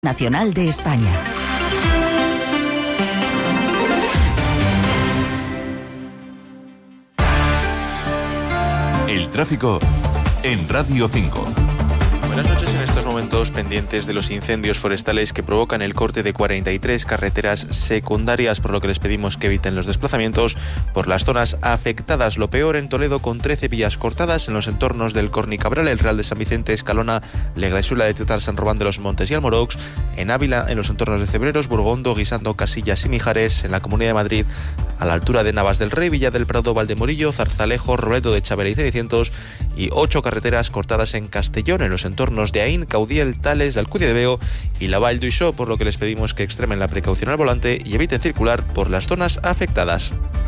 Nacional de España. El tráfico en Radio 5. Buenas noches. En estos momentos pendientes de los incendios forestales que provocan el corte de 43 carreteras secundarias, por lo que les pedimos que eviten los desplazamientos por las zonas afectadas. Lo peor en Toledo, con 13 vías cortadas en los entornos del Cornicabral, el Real de San Vicente, Escalona, Leglaisula de Tetar, San Román de los Montes y Almorox. En Ávila, en los entornos de Cebreros, Burgondo, Guisando, Casillas y Mijares. En la Comunidad de Madrid, a la altura de Navas del Rey, Villa del Prado, Valdemorillo, Zarzalejo, Robledo de Chavera y Cenicientos. Y 8 carreteras cortadas en Castellón, en los entornos de Aín, Caudiel, Tales, Alcudia de Veo y la Vall d'Uixó, por lo que les pedimos que extremen la precaución al volante y eviten circular por las zonas afectadas.